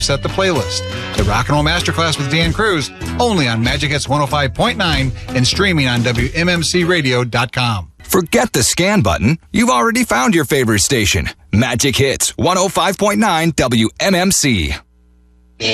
Set the playlist. The Rock and Roll Masterclass with Dan Cruz, only on Magic Hits 105.9 and streaming on WMMCRadio.com. Forget the scan button. You've already found your favorite station. Magic Hits 105.9 WMMC.